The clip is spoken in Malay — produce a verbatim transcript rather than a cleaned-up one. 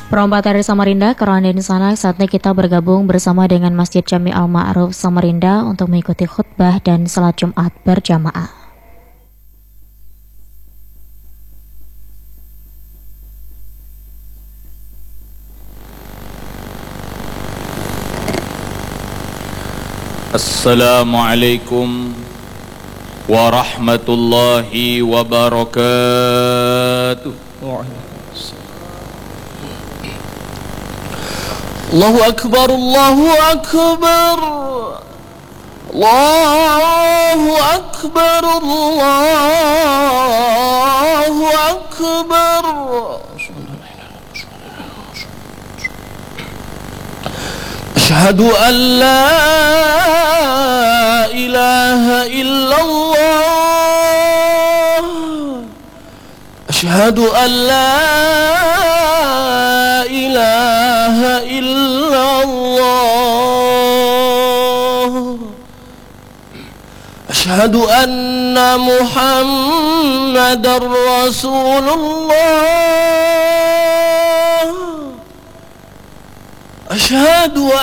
Perompak dari Samarinda, Kerohanian di sana, saatnya kita bergabung bersama dengan Masjid Jami Al-Ma'ruf Samarinda untuk mengikuti khutbah dan salat Jumat berjamaah. Assalamualaikum warahmatullahi wabarakatuh. Allahu Akbar, Allahu Akbar, Allahu Akbar, Allahu Akbar. Asyhadu an la ilaha illallah, asyhadu an la ilaha illallah, asyhadu anna Muhammadar Rasulullah, asyhadu